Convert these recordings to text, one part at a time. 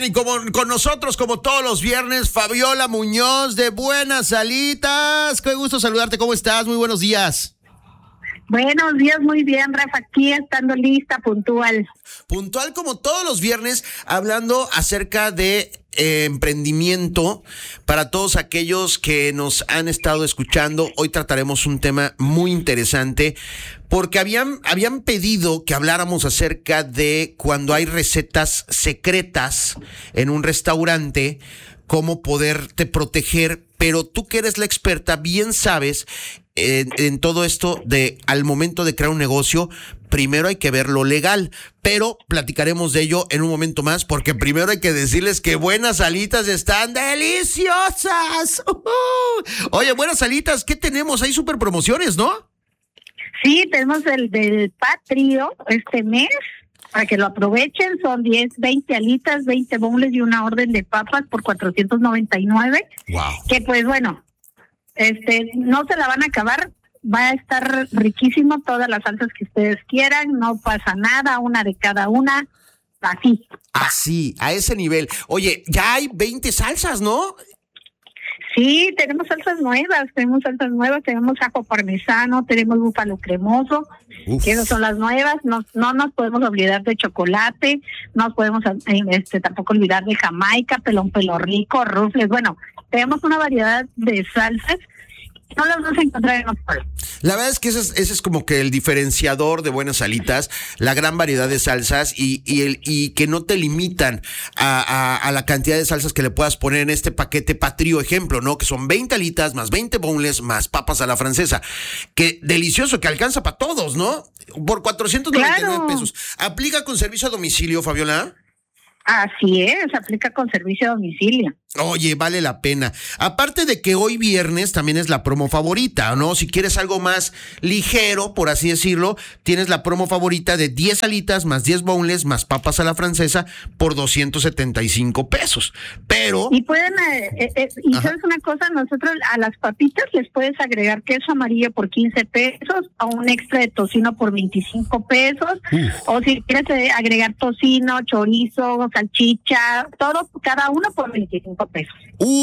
Oigan, y como con nosotros, como todos los viernes, Fabiola Muñoz de Buenas Alitas. Qué gusto saludarte, ¿cómo estás? Muy buenos días. Buenos días, muy bien, Rafa, aquí estando lista, puntual. Puntual como todos los viernes, hablando acerca de emprendimiento para todos aquellos que nos han estado escuchando. Hoy trataremos un tema muy interesante porque habían pedido que habláramos acerca de cuando hay recetas secretas en un restaurante, cómo poderte proteger, pero tú que eres la experta, bien sabes en todo esto de al momento de crear un negocio, primero hay que ver lo legal, pero platicaremos de ello en un momento más, porque primero hay que decirles que Buenas Alitas están deliciosas. Oye, Buenas Alitas, ¿qué tenemos? Hay super promociones, ¿no? Sí, tenemos el del Patrio este mes, para que lo aprovechen. Son 20 alitas, 20 boneless y una orden de papas por $499. Wow. Que pues bueno, no se la van a acabar. Va a estar riquísimo, todas las salsas que ustedes quieran, no pasa nada, una de cada una, así. Así, a ese nivel. Oye, ya hay 20 salsas, ¿no? Sí, tenemos salsas nuevas, tenemos ajo parmesano, tenemos búfalo cremoso, que esas son las nuevas. No nos podemos olvidar de chocolate, no nos podemos tampoco olvidar de Jamaica, pelón pelo rico, rufles. Bueno, tenemos una variedad de salsas. No las vas a encontrar en otro lado. La verdad es que ese es como que el diferenciador de Buenas Alitas, la gran variedad de salsas y que no te limitan a la cantidad de salsas que le puedas poner en este paquete Patrio, ejemplo, ¿no? Que son 20 alitas más 20 boneless más papas a la francesa. Que delicioso, que alcanza para todos, ¿no? Por 499 pesos. ¿Aplica con servicio a domicilio, Fabiola? Así es, aplica con servicio a domicilio. Oye, vale la pena. Aparte de que hoy viernes también es la promo favorita, ¿no? Si quieres algo más ligero, por así decirlo, tienes la promo favorita de 10 alitas más 10 boneless más papas a la francesa por 275 pesos. Pero... Y pueden, ¿sabes una cosa? Nosotros a las papitas les puedes agregar queso amarillo por 15 pesos, a un extra de tocino por 25 pesos, o si quieres agregar tocino, chorizo, salchicha, todo, cada uno por 25 pesos.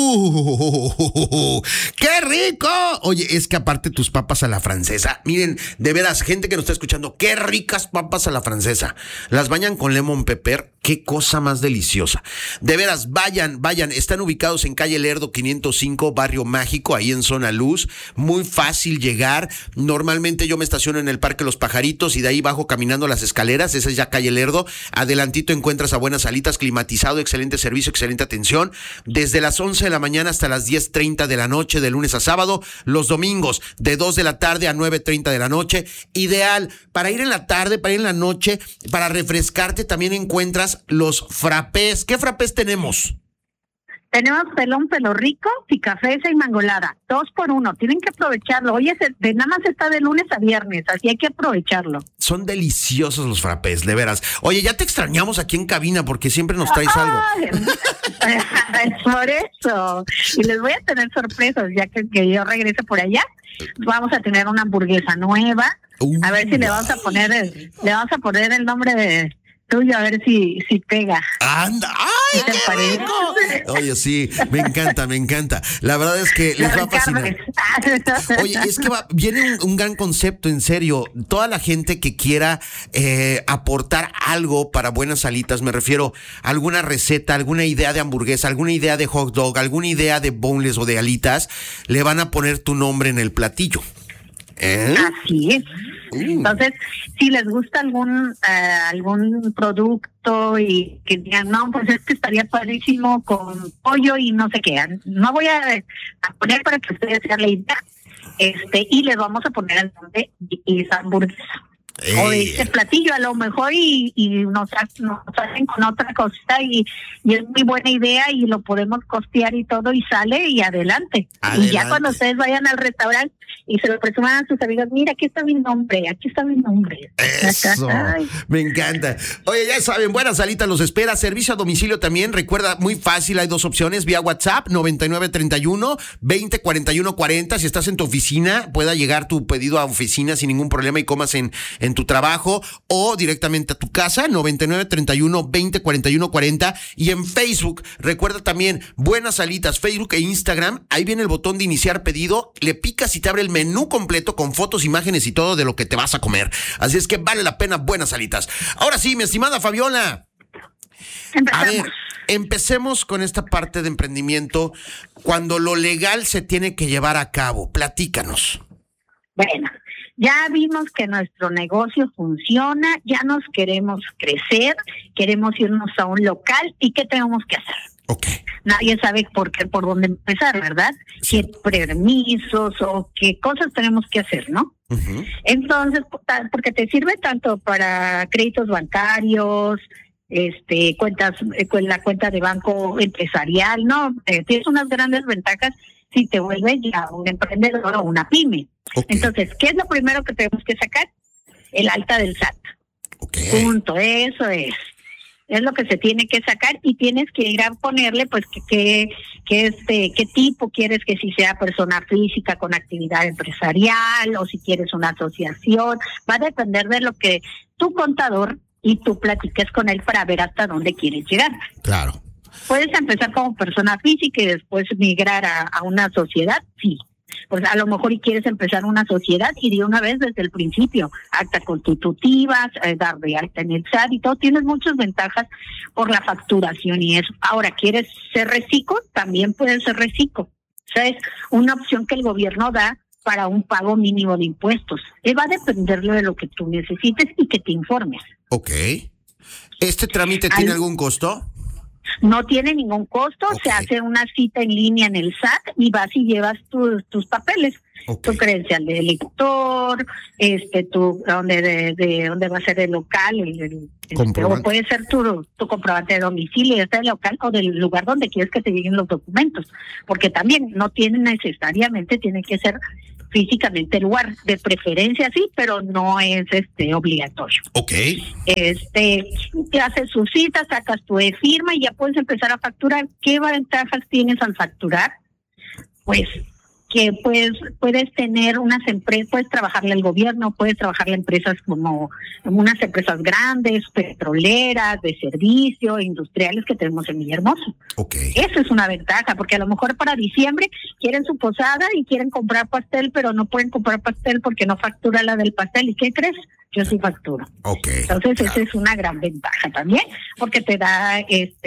¡Qué rico! Oye, es que aparte tus papas a la francesa, miren, de veras, gente que nos está escuchando, qué ricas papas a la francesa. Las bañan con lemon pepper, qué cosa más deliciosa. De veras, vayan, están ubicados en calle Lerdo 505, Barrio Mágico, ahí en Zona Luz, muy fácil llegar. Normalmente yo me estaciono en el Parque Los Pajaritos y de ahí bajo caminando las escaleras, esa es ya calle Lerdo. Adelantito encuentras a Buenas Alitas, climatizado, excelente servicio, excelente atención, desde las 11 de la mañana hasta las 10:30 de la noche, de lunes a sábado, los domingos de 2 de la tarde a 9:30 de la noche, ideal para ir en la tarde, para ir en la noche, para refrescarte. También encuentras los frappés. ¿Qué frappés tenemos? Tenemos pelón pelo rico, picafresa y mangolada, 2 por 1, tienen que aprovecharlo. Oye, nada más está de lunes a viernes, así hay que aprovecharlo. Son deliciosos los frappés, de veras. Oye, ya te extrañamos aquí en cabina porque siempre nos traes algo. Por eso. Y les voy a tener sorpresas, ya que yo regrese por allá. Vamos a tener una hamburguesa nueva. A ver si le vamos a poner el nombre de tuyo, a ver si pega. ¡Anda! ¡Ay, qué rico! Oye, sí, me encanta. La verdad es que les va a fascinar. Oye, es que viene un gran concepto, en serio. Toda la gente que quiera aportar algo para Buenas Alitas, me refiero a alguna receta, alguna idea de hamburguesa, alguna idea de hot dog, alguna idea de boneless o de alitas, le van a poner tu nombre en el platillo. Así es. Entonces, si les gusta algún producto y que digan, no, pues es que estaría padrísimo con pollo y no sé qué, no voy a poner para que ustedes sean la idea, y les vamos a poner el nombre de esa hamburguesa. O de este platillo a lo mejor y nos hacen con otra cosa y es muy buena idea y lo podemos costear y todo y sale y adelante. Y ya cuando ustedes vayan al restaurante y se lo presuman a sus amigos, mira, aquí está mi nombre. Eso, me encanta. Oye, ya saben, Buenas Alitas los espera, servicio a domicilio también, recuerda, muy fácil, hay 2 opciones, vía WhatsApp, 9931-204140, si estás en tu oficina, pueda llegar tu pedido a oficina sin ningún problema y comas en en tu trabajo o directamente a tu casa, 9931-204140, y en Facebook, recuerda también, Buenas Alitas, Facebook e Instagram, ahí viene el botón de iniciar pedido, le picas y te abre el menú completo con fotos, imágenes y todo de lo que te vas a comer. Así es que vale la pena Buenas Alitas. Ahora sí, mi estimada Fabiola. A ver, empecemos con esta parte de emprendimiento, cuando lo legal se tiene que llevar a cabo. Platícanos. Bueno, ya vimos que nuestro negocio funciona, ya nos queremos crecer, queremos irnos a un local, ¿y qué tenemos que hacer? Okay. Nadie sabe por dónde empezar, ¿verdad? Sí. ¿Qué permisos o qué cosas tenemos que hacer, no? Uh-huh. Entonces, porque te sirve tanto para créditos bancarios, cuentas, con la cuenta de banco empresarial, ¿no? Tienes unas grandes ventajas si te vuelves ya un emprendedor o una pyme. Okay. Entonces, ¿qué es lo primero que tenemos que sacar? El alta del SAT. Okay. Punto, eso es. Es lo que se tiene que sacar y tienes que ir a ponerle, pues, qué tipo quieres, que si sea persona física con actividad empresarial o si quieres una asociación. Va a depender de lo que tu contador y tú platiques con él para ver hasta dónde quieres llegar. Claro. ¿Puedes empezar como persona física y después migrar a una sociedad? Sí. Pues a lo mejor y quieres empezar una sociedad y de una vez desde el principio, acta constitutiva, dar de alta en el SAT y todo, tienes muchas ventajas por la facturación y eso. Ahora, ¿quieres ser reciclo? También puedes ser reciclo. O sea, es una opción que el gobierno da para un pago mínimo de impuestos. Va a depender de lo que tú necesites y que te informes. Ok. ¿Este trámite tiene algún costo? No tiene ningún costo, Okay. Se hace una cita en línea en el SAT y vas y llevas tus papeles, Okay. tu credencial de elector, dónde va a ser el local, o puede ser tu comprobante de domicilio, del local o del lugar donde quieres que te lleguen los documentos, porque también no tiene necesariamente, tiene que ser físicamente el lugar, de preferencia sí, pero no es obligatorio. Okay. Te haces su cita, sacas tu firma y ya puedes empezar a facturar. ¿Qué ventajas tienes al facturar? Pues que puedes tener unas empresas, puedes trabajarle al gobierno, puedes trabajarle a empresas como unas empresas grandes, petroleras, de servicio, industriales que tenemos en Villahermosa. Okay. Eso es una ventaja, porque a lo mejor para diciembre quieren su posada y quieren comprar pastel, pero no pueden comprar pastel porque no factura la del pastel. ¿Y qué crees? Yo sí facturo. Okay. Entonces, claro. Esa es una gran ventaja también, porque te da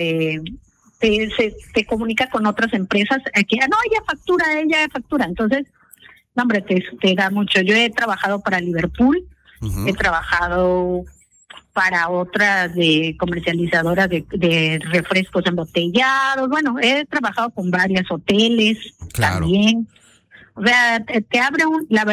te comunica con otras empresas que ella factura. Entonces, no, hombre, te da mucho. Yo he trabajado para Liverpool, Uh-huh. he trabajado para otras de comercializadoras de refrescos embotellados. Bueno, he trabajado con varios hoteles. Claro. También. O sea, te abre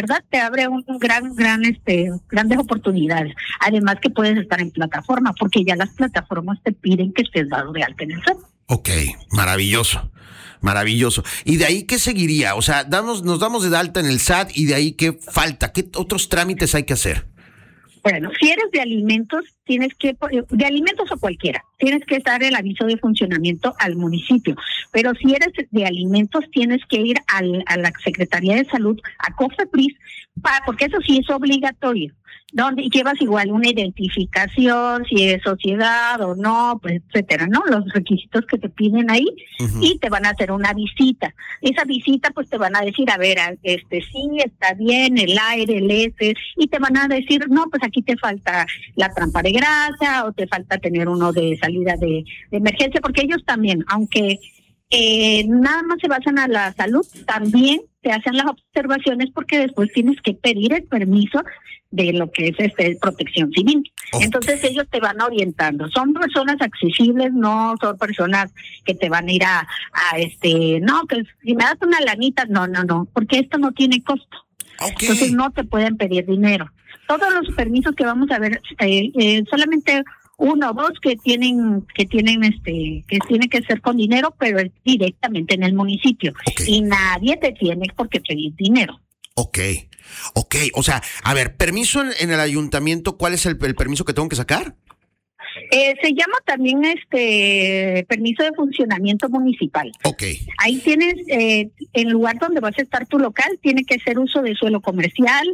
grandes oportunidades. Además que puedes estar en plataforma, porque ya las plataformas te piden que estés dado de alta en el SAT. Ok, maravilloso. ¿Y de ahí qué seguiría? O sea, nos damos de alta en el SAT y de ahí qué falta, qué otros trámites hay que hacer. Bueno, si eres de alimentos, de alimentos o cualquiera, tienes que dar el aviso de funcionamiento al municipio. Pero si eres de alimentos, tienes que ir a la Secretaría de Salud, a COFEPRIS, porque eso sí es obligatorio. Donde llevas igual una identificación, si es sociedad o no, pues etcétera, ¿no? Los requisitos que te piden ahí. Uh-huh. Y te van a hacer una visita. Esa visita, pues te van a decir, a ver, sí, está bien, el aire, el y te van a decir, no, pues aquí te falta la trampa de grasa o te falta tener uno de salida de emergencia, porque ellos también, aunque nada más se basan a la salud, también te hacen las observaciones porque después tienes que pedir el permiso de lo que es protección civil. Okay. Entonces ellos te van orientando. Son personas accesibles, no son personas que te van a ir no, que si me das una lanita, no, porque esto no tiene costo. Okay. Entonces no te pueden pedir dinero. Todos los permisos que vamos a ver, solamente uno o dos que tienen que ser con dinero, pero es directamente en el municipio. Okay. Y nadie te tiene por qué pedir dinero. Ok. O sea, a ver, permiso en el ayuntamiento, ¿cuál es el permiso que tengo que sacar? Se llama también permiso de funcionamiento municipal. Ok. Ahí tienes, en lugar donde vas a estar tu local, tiene que ser uso de suelo comercial,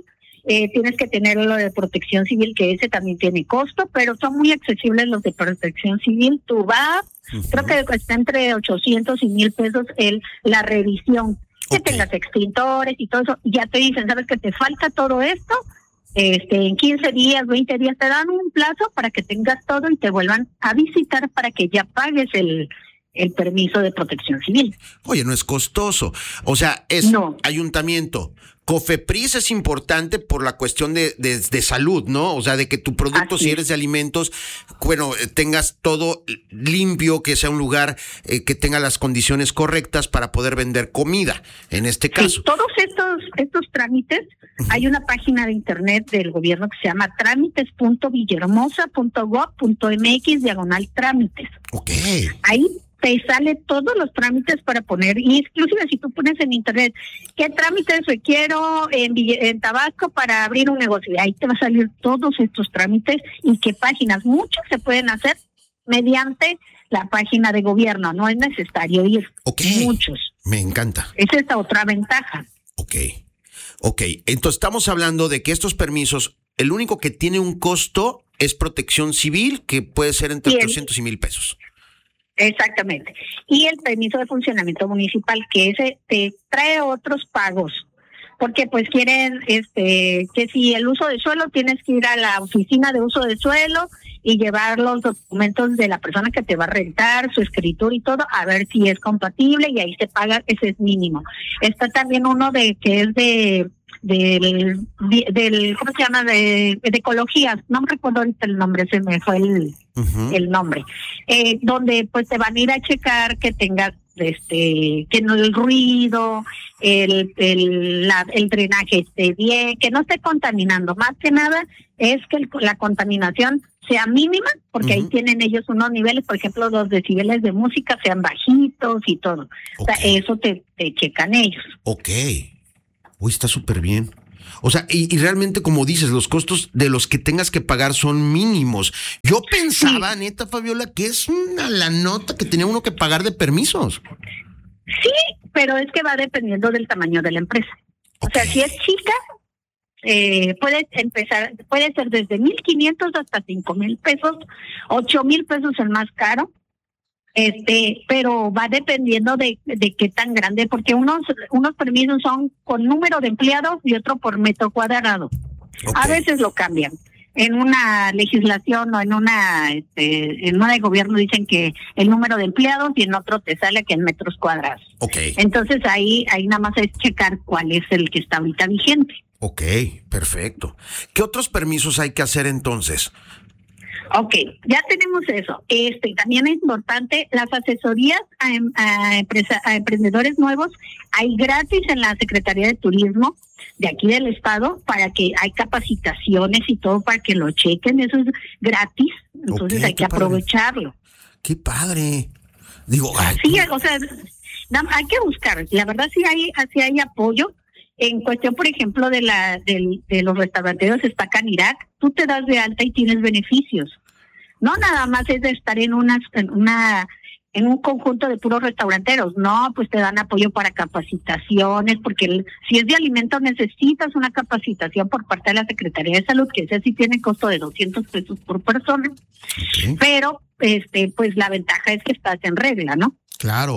tienes que tener lo de protección civil, que ese también tiene costo, pero son muy accesibles los de protección civil. Tú vas, creo que está entre 800 y 1,000 pesos la revisión, que tengas extintores y todo eso, y ya te dicen, ¿sabes que te falta todo esto? En 15 días, 20 días te dan un plazo para que tengas todo y te vuelvan a visitar para que ya pagues el permiso de protección civil. Oye, no es costoso. O sea, ayuntamiento. COFEPRIS es importante por la cuestión de salud, ¿no? O sea, de que tu producto, si eres de alimentos, bueno, tengas todo limpio, que sea un lugar que tenga las condiciones correctas para poder vender comida, en este caso. Sí, todos estos trámites, hay una página de internet del gobierno que se llama trámites.villahermosa.gov.mx/trámites. Ok. Ahí te sale todos los trámites para poner, y inclusive si tú pones en internet, ¿qué trámites requiero en Tabasco para abrir un negocio? Y ahí te va a salir todos estos trámites y qué páginas. Muchos se pueden hacer mediante la página de gobierno, no es necesario ir. Muchos. Me encanta. Esa es otra ventaja. Ok. Entonces estamos hablando de que estos permisos, el único que tiene un costo es protección civil, que puede ser entre 800 y 1,000 pesos. Exactamente. Y el permiso de funcionamiento municipal, que ese te trae otros pagos, porque pues quieren que si el uso de suelo, tienes que ir a la oficina de uso de suelo y llevar los documentos de la persona que te va a rentar, su escritura y todo, a ver si es compatible, y ahí se paga, ese es mínimo. Está también uno que es del ¿cómo se llama? De ecología, no me recuerdo ahorita el nombre, se me fue el nombre, donde pues te van a ir a checar que tengas que no el ruido, el drenaje esté bien, que no esté contaminando. Más que nada es que la contaminación sea mínima, porque ahí tienen ellos unos niveles, por ejemplo, los decibeles de música sean bajitos y todo. O sea, eso te checan ellos. Ok. Uy, está súper bien. O sea, y realmente, como dices, los costos de los que tengas que pagar son mínimos. Yo pensaba, neta, Fabiola, que es la nota que tenía uno que pagar de permisos. Sí, pero es que va dependiendo del tamaño de la empresa. O sea, si es chica, puede ser desde 1,500 hasta 5,000 pesos, 8,000 pesos el más caro. Pero va dependiendo de qué tan grande, porque unos permisos son con número de empleados y otro por metro cuadrado. A veces lo cambian. En una legislación o en una de gobierno dicen que el número de empleados, y en otro te sale que en metros cuadrados. Entonces ahí nada más es checar cuál es el que está ahorita vigente. Ok, perfecto. ¿Qué otros permisos hay que hacer entonces? Ok, ya tenemos eso. También es importante las asesorías a emprendedores nuevos. Hay gratis en la Secretaría de Turismo de aquí del estado, para que hay capacitaciones y todo para que lo chequen. Eso es gratis, entonces hay que aprovecharlo. ¡Qué padre! Sí, o sea, hay que buscar. La verdad sí hay apoyo. En cuestión, por ejemplo, de los restauranteros, está Canirac. Tú te das de alta y tienes beneficios. No nada más es de estar en un conjunto de puros restauranteros. No, pues te dan apoyo para capacitaciones, porque si es de alimentos necesitas una capacitación por parte de la Secretaría de Salud, que ese sí tiene costo de 200 pesos por persona. Pero, pues la ventaja es que estás en regla, ¿no? Claro.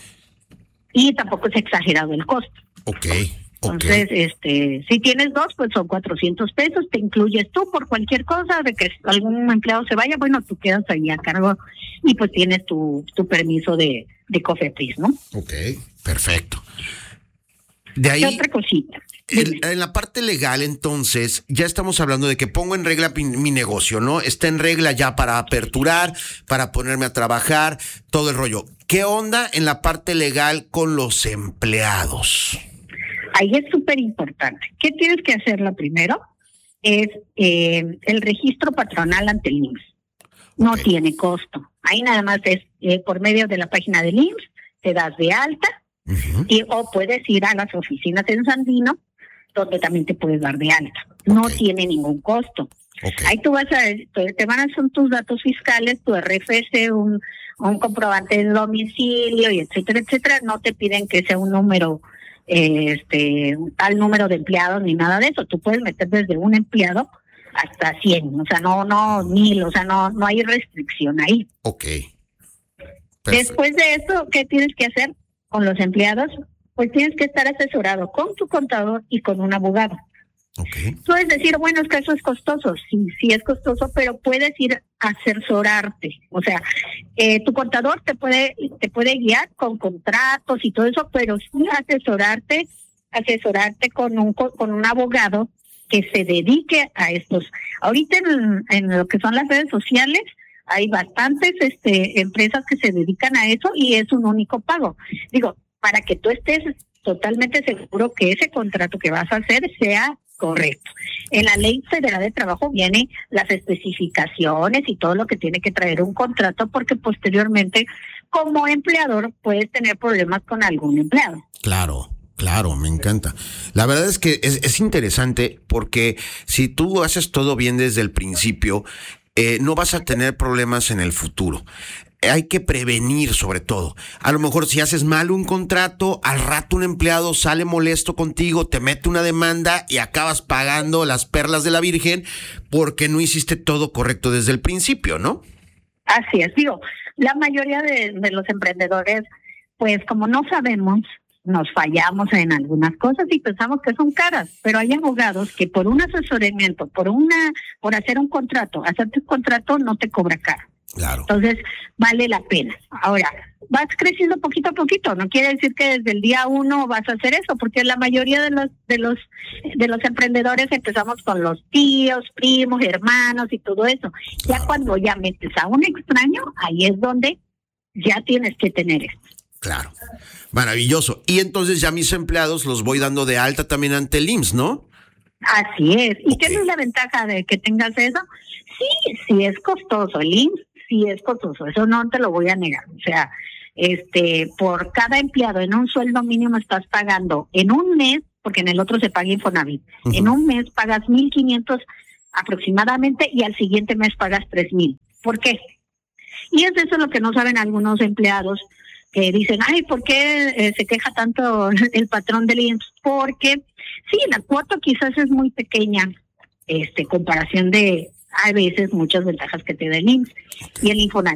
Y tampoco es exagerado el costo. Entonces, si tienes dos, pues son 400 pesos, te incluyes tú por cualquier cosa, de que algún empleado se vaya, bueno, tú quedas ahí a cargo y pues tienes tu permiso de COFEPRIS, ¿no? Ok, perfecto. De ahí, ¿qué otra cosita? En la parte legal, entonces, ya estamos hablando de que pongo en regla mi negocio, ¿no? Está en regla ya para aperturar, para ponerme a trabajar, todo el rollo. ¿Qué onda en la parte legal con los empleados? Ahí es súper importante. ¿Qué tienes que hacer? Lo primero es el registro patronal ante el IMSS. No tiene costo. Ahí nada más es por medio de la página del IMSS, te das de alta, o puedes ir a las oficinas en Sandino, donde también te puedes dar de alta. No tiene ningún costo. Ahí tú te van a hacer tus datos fiscales, tu RFC, un comprobante de domicilio, y etcétera, etcétera. No te piden que sea un número tal número de empleados ni nada de eso. Tú puedes meter desde un empleado hasta 100, o sea, no 1000, o sea, no hay restricción ahí. Ok. Perfecto. Después de eso, ¿qué tienes que hacer con los empleados? Pues tienes que estar asesorado con tu contador y con un abogado. Okay. Puedes decir, bueno, es que eso es costoso. Sí es costoso, pero puedes ir a asesorarte. O sea, tu contador te puede guiar con contratos y todo eso, pero sí asesorarte con un abogado que se dedique a estos. Ahorita en lo que son las redes sociales hay bastantes empresas que se dedican a eso y es un único pago. Digo, para que tú estés totalmente seguro que ese contrato que vas a hacer sea correcto. En la Ley Federal de Trabajo vienen las especificaciones y todo lo que tiene que traer un contrato, porque posteriormente, como empleador, puedes tener problemas con algún empleado. Claro, me encanta. La verdad es que es interesante porque si tú haces todo bien desde el principio, no vas a tener problemas en el futuro. Hay que prevenir sobre todo. A lo mejor si haces mal un contrato, al rato un empleado sale molesto contigo, te mete una demanda y acabas pagando las perlas de la Virgen porque no hiciste todo correcto desde el principio, ¿no? Así es, digo, la mayoría de los emprendedores, pues como no sabemos, nos fallamos en algunas cosas y pensamos que son caras, pero hay abogados que por un asesoramiento, por hacer un contrato, hacerte un contrato no te cobra caro. Claro. Entonces, vale la pena. Ahora, vas creciendo poquito a poquito. No quiere decir que desde el día 1 vas a hacer eso, porque la mayoría de los emprendedores empezamos con los tíos, primos, hermanos y todo eso. Claro. Ya cuando ya metes a un extraño, ahí es donde ya tienes que tener esto. Claro. Maravilloso. Y entonces ya mis empleados los voy dando de alta también ante el IMSS, ¿no? Así es. ¿Y Okay. qué es la ventaja de que tengas eso? Sí es costoso. El IMSS sí es costoso. Eso no te lo voy a negar. O sea, por cada empleado en un sueldo mínimo estás pagando en un mes, porque en el otro se paga Infonavit. Uh-huh. En un mes pagas 1,500 aproximadamente y al siguiente mes pagas 3,000. ¿Por qué? Y es eso lo que no saben algunos empleados, que dicen, ay, ¿por qué se queja tanto el patrón del IMSS? Porque sí, la cuota quizás es muy pequeña, comparación de, a veces, muchas ventajas que te da el IMSS y el Infonavit.